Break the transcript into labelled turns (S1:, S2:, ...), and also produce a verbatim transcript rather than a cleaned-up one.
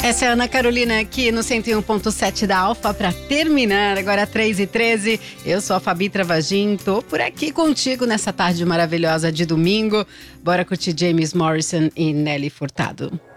S1: Essa é a Ana Carolina aqui no cento e um ponto sete da Alfa para terminar, agora três e treze. Eu sou a Fabi Travagin, tô por aqui contigo nessa tarde maravilhosa de domingo. Bora curtir James Morrison e Nelly Furtado.